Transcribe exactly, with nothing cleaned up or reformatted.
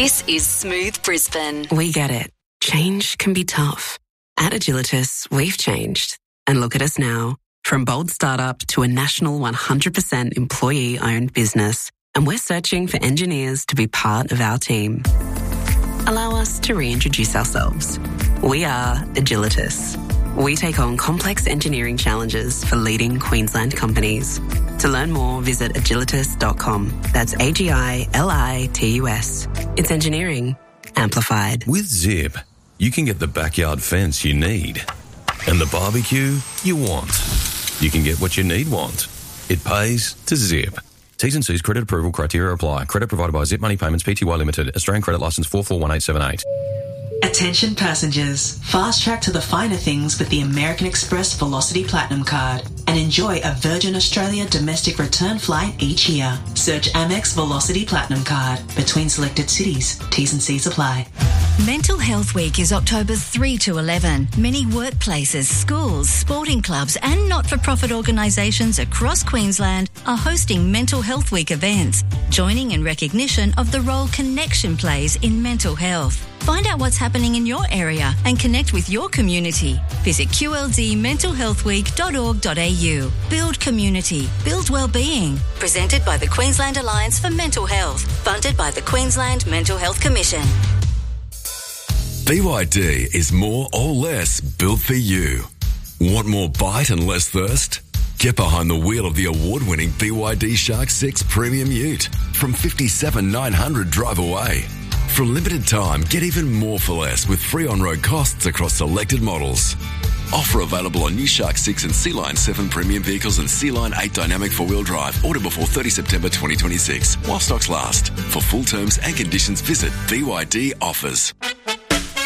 This is Smooth Brisbane. We get it. Change can be tough. At Agilitas, we've changed. And look at us now. From bold startup to a national one hundred percent employee-owned business. And we're searching for engineers to be part of our team. Allow us to reintroduce ourselves. We are Agilitas. We take on complex engineering challenges for leading Queensland companies. To learn more, visit agilitas dot com. That's A G I L I T U S. It's engineering amplified. With Zip, you can get the backyard fence you need and the barbecue you want. You can get what you need want. It pays to Zip. T's and C's credit approval criteria apply. Credit provided by Zip Money Payments Pty Limited. Australian credit licence four four one eight seven eight. Attention passengers, fast track to the finer things with the American Express Velocity Platinum Card and enjoy a Virgin Australia domestic return flight each year. Search Amex Velocity Platinum Card between selected cities. T's and C's apply. Mental Health Week is October three to eleven. Many workplaces, schools, sporting clubs and not-for-profit organisations across Queensland are hosting Mental Health Week events, joining in recognition of the role connection plays in mental health. Find out what's happening in your area and connect with your community. Visit q l d mental health week dot org dot a u. Build community. Build wellbeing. Presented by the Queensland Alliance for Mental Health. Funded by the Queensland Mental Health Commission. B Y D is more or less built for you. Want more bite and less thirst? Get behind the wheel of the award-winning B Y D Shark six Premium Ute from fifty-seven thousand nine hundred drive away. For a limited time, get even more for less with free on-road costs across selected models. Offer available on new Shark six and Sea Line seven premium vehicles and Sea Line eight dynamic four-wheel drive. Order before thirtieth September twenty twenty-six while stocks last. For full terms and conditions, visit B Y D Offers.